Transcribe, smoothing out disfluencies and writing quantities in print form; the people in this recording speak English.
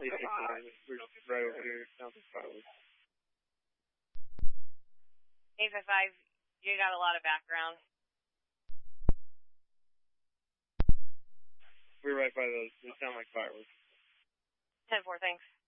We're right over here. Sounds like fireworks. 855, you got a lot of background. We're right by those. They sound like fireworks. 10-4, thanks.